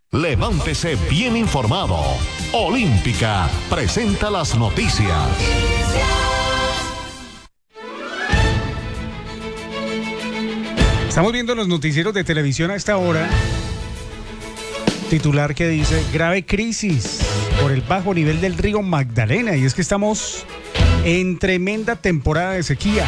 Levántese bien informado. Olímpica presenta las noticias. Estamos viendo los noticieros de televisión a esta hora. Titular que dice: grave crisis por el bajo nivel del río Magdalena. Y es que estamos en tremenda temporada de sequía.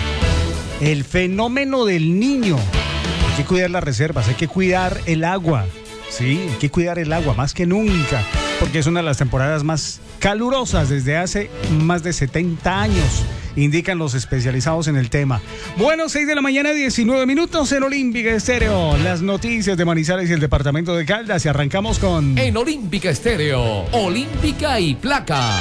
El fenómeno del Niño. Hay que cuidar las reservas, hay que cuidar el agua. Sí, hay que cuidar el agua más que nunca, porque es una de las temporadas más calurosas desde hace más de 70 años, indican los especializados en el tema. Bueno, 6 de la mañana, 19 minutos en Olímpica Estéreo. Las noticias de Manizales y el departamento de Caldas, y arrancamos con... En Olímpica Estéreo, Olímpica y Placa.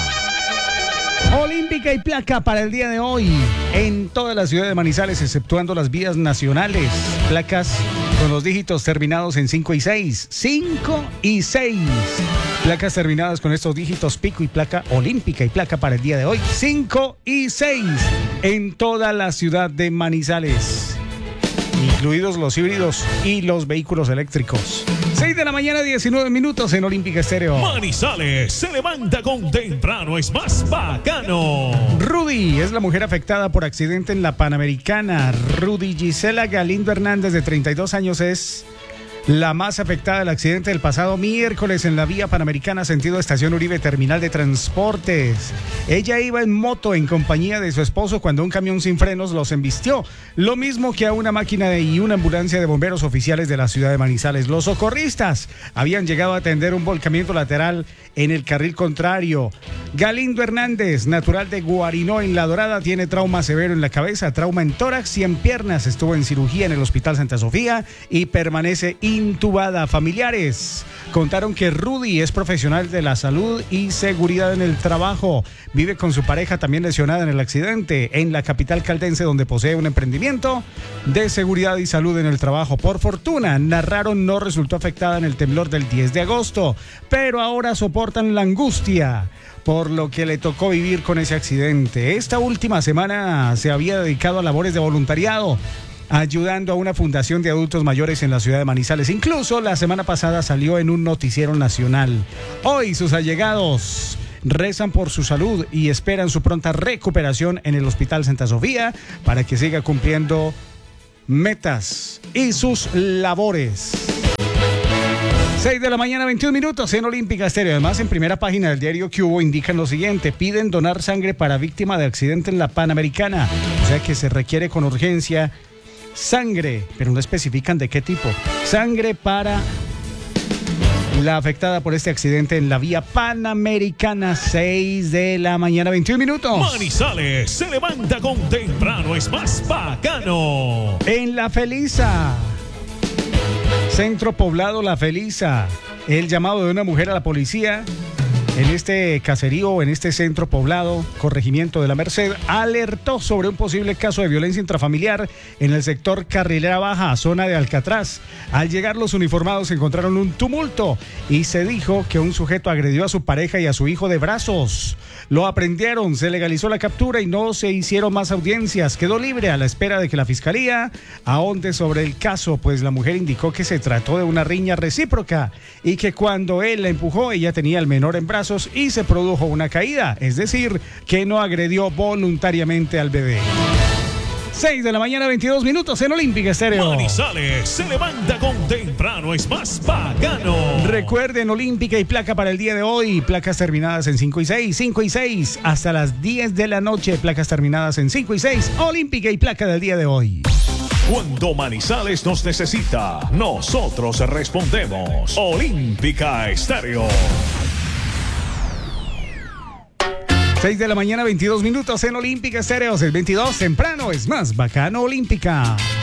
Olímpica y placa para el día de hoy en toda la ciudad de Manizales, exceptuando las vías nacionales. Placas con los dígitos terminados en 5 y 6. 5 y 6. Placas terminadas con estos dígitos pico y placa. Olímpica y placa para el día de hoy. 5 y 6 en toda la ciudad de Manizales, incluidos los híbridos y los vehículos eléctricos. 6 de la mañana, 19 minutos en Olímpica Estéreo. Manizales se levanta con temprano, es más bacano. Rudy es la mujer afectada por accidente en la Panamericana. Rudy Gisela Galindo Hernández, de 32 años, es la más afectada del accidente del pasado miércoles en la vía Panamericana, sentido Estación Uribe, terminal de transportes. Ella iba en moto en compañía de su esposo cuando un camión sin frenos los embistió, lo mismo que a una máquina y una ambulancia de bomberos oficiales de la ciudad de Manizales. Los socorristas habían llegado a atender un volcamiento lateral en el carril contrario. Galindo Hernández, natural de Guarinó, en La Dorada, tiene trauma severo en la cabeza, trauma en tórax y en piernas. Estuvo en cirugía en el Hospital Santa Sofía y permanece intubada. Familiares contaron que Rudy es profesional de la salud y seguridad en el trabajo. Vive con su pareja, también lesionada en el accidente, en la capital caldense, donde posee un emprendimiento de seguridad y salud en el trabajo. Por fortuna, narraron, no resultó afectada en el temblor del 10 de agosto, pero ahora soportan la angustia por lo que le tocó vivir con ese accidente. Esta última semana se había dedicado a labores de voluntariado, ayudando a una fundación de adultos mayores en la ciudad de Manizales. Incluso la semana pasada salió en un noticiero nacional. Hoy sus allegados rezan por su salud y esperan su pronta recuperación en el Hospital Santa Sofía para que siga cumpliendo metas y sus labores. 6 de la mañana, 21 minutos en Olímpica Estéreo. Además, en primera página del diario Que Hubo indican lo siguiente: piden donar sangre para víctima de accidente en la Panamericana. O sea que se requiere con urgencia sangre, pero no especifican de qué tipo. Sangre para la afectada por este accidente en la vía Panamericana. 6 de la mañana, 21 minutos. Manizales se levanta con temprano, es más bacano. En La Felisa, centro poblado La Felisa, el llamado de una mujer a la policía en este caserío, en este centro poblado, corregimiento de La Merced, alertó sobre un posible caso de violencia intrafamiliar en el sector Carrilera Baja, zona de Alcatraz. Al llegar los uniformados encontraron un tumulto y se dijo que un sujeto agredió a su pareja y a su hijo de brazos. Lo aprendieron, se legalizó la captura y no se hicieron más audiencias. Quedó libre a la espera de que la fiscalía ahonde sobre el caso, pues la mujer indicó que se trató de una riña recíproca y que cuando él la empujó, ella tenía al menor en brazos y se produjo una caída, es decir, que no agredió voluntariamente al bebé. 6 de la mañana, 22 minutos en Olímpica Estéreo. Manizales se levanta con temprano, es más bacano. Recuerden, Olímpica y placa para el día de hoy. Placas terminadas en 5 y 6, 5 y 6, hasta las 10 de la noche. Placas terminadas en 5 y 6. Olímpica y placa del día de hoy. Cuando Manizales nos necesita, nosotros respondemos. Olímpica Estéreo. 6 de la mañana, 22 minutos en Olímpica Estéreo. El 22 temprano es más bacano. Olímpica.